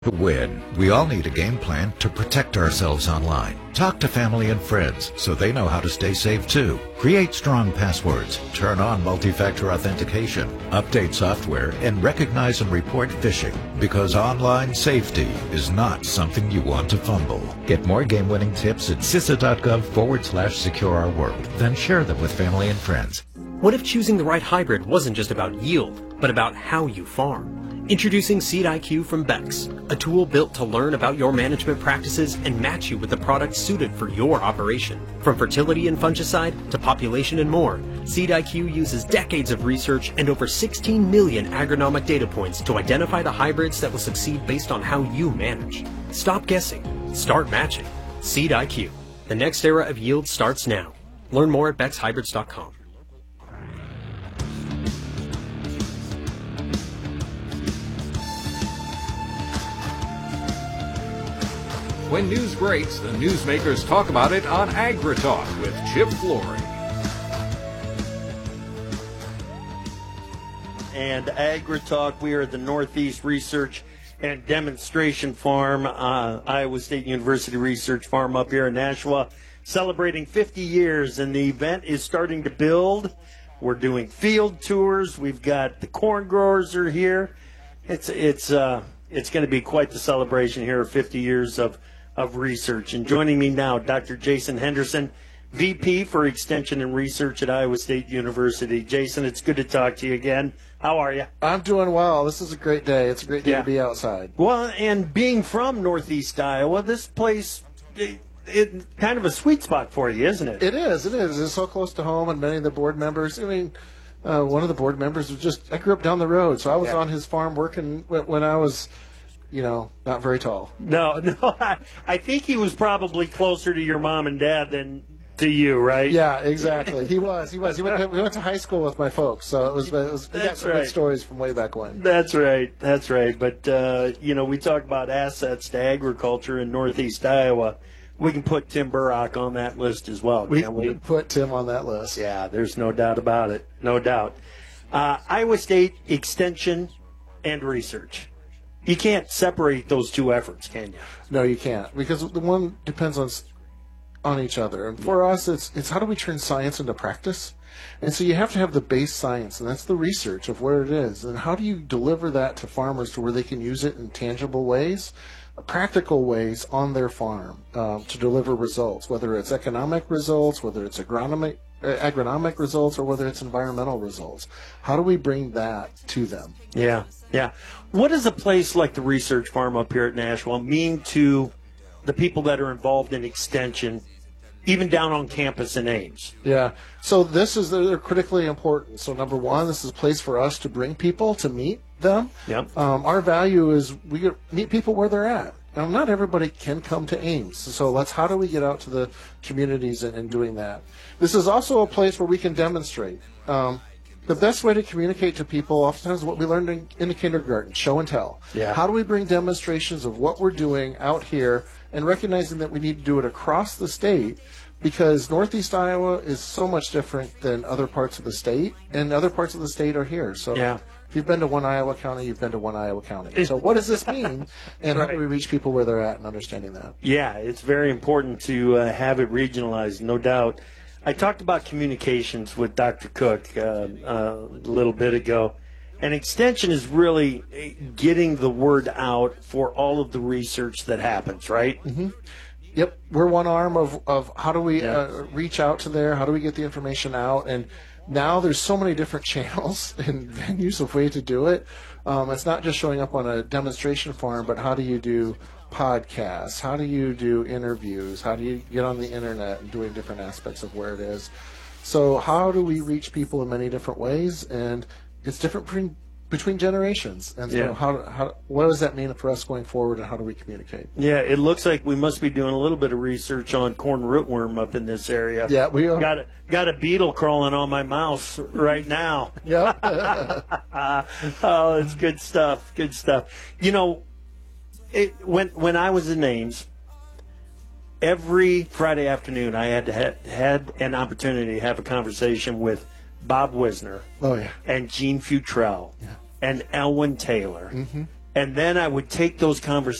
To win, we all need a game plan to protect ourselves online. Talk to family and friends so they know how to stay safe too. Create strong passwords, turn on multi-factor authentication, update software, and recognize and report phishing. Because online safety is not something you want to fumble. Get more game-winning tips at CISA.gov/secure-our-world. Then share them with family and friends. What if choosing the right hybrid wasn't just about yield, but about how you farm? Introducing Seed IQ from Bex, a tool built to learn about your management practices and match you with the products suited for your operation. From fertility and fungicide to population and more, Seed IQ uses decades of research and over 16 million agronomic data points to identify the hybrids that will succeed based on how you manage. Stop guessing. Start matching. Seed IQ. The next era of yield starts now. Learn more at BexHybrids.com. When news breaks, the newsmakers talk about it on AgriTalk with Chip Flory. And AgriTalk, we are at the Northeast Research and Demonstration Farm, Iowa State University Research Farm up here in Nashua, celebrating 50 years, and the event is starting to build. We're doing field tours. We've got the corn growers are here. It's going to be quite the celebration here of 50 years of research. And joining me now, Dr. Jason Henderson, VP for Extension and Research at Iowa State University. Jason, it's good to talk to you again. How are you? I'm doing well. This is a great day. It's a great day to be outside. Well, and being from Northeast Iowa, this place, it's kind of a sweet spot for you, isn't it? It is. It is. It's so close to home, and many of the board members, one of the board members was I grew up down the road, so I was on his farm working when I was, not very tall. No, I think he was probably closer to your mom and dad than to you, right? Yeah, exactly. He was. We went to high school with my folks, so we got some good stories from way back when. That's right. But, we talk about assets to agriculture in Northeast Iowa. We can put Tim Burrock on that list as well, can't we? We put Tim on that list. Yeah, there's no doubt about it. No doubt. Iowa State Extension and Research. You can't separate those two efforts, can you? No, you can't, because the one depends on each other. And for us, it's how do we turn science into practice? And so you have to have the base science, and that's the research of where it is. And how do you deliver that to farmers to where they can use it in tangible ways, practical ways on their farm to deliver results, whether it's economic results, whether it's agronomic results, or whether it's environmental results. How do we bring that to them? Yeah. What does a place like the research farm up here at Nashua mean to the people that are involved in extension, even down on campus in Ames? Yeah. So they're critically important. So number one, this is a place for us to bring people to meet them. Yep. Our value is we meet people where they're at. Now, not everybody can come to Ames, so how do we get out to the communities and doing that? This is also a place where we can demonstrate. The best way to communicate to people, oftentimes, is what we learned in the kindergarten, show and tell. Yeah. How do we bring demonstrations of what we're doing out here and recognizing that we need to do it across the state, because Northeast Iowa is so much different than other parts of the state, and other parts of the state are here. So if you've been to one Iowa county, you've been to one Iowa county. So what does this mean, and how do we reach people where they're at and understanding that? Yeah, it's very important to have it regionalized, no doubt. I talked about communications with Dr. Cook a little bit ago, and extension is really getting the word out for all of the research that happens, right? Mm-hmm. Yep, we're one arm of how do we reach out to there, how do we get the information out, and now there's so many different channels and venues of way to do it. It's not just showing up on a demonstration farm, but how do you do podcasts? How do you do interviews? How do you get on the internet and doing different aspects of where it is? So how do we reach people in many different ways? And it's different between generations. And so what does that mean for us going forward, and how do we communicate? Yeah, it looks like we must be doing a little bit of research on corn rootworm up in this area. Yeah, we are. Got a beetle crawling on my mouse right now. Yeah. Oh, it's good stuff. Good stuff. When I was in Ames, every Friday afternoon I had an opportunity to have a conversation with Bob Wisner and Gene Futrell and Elwyn Taylor And then I would take those conversations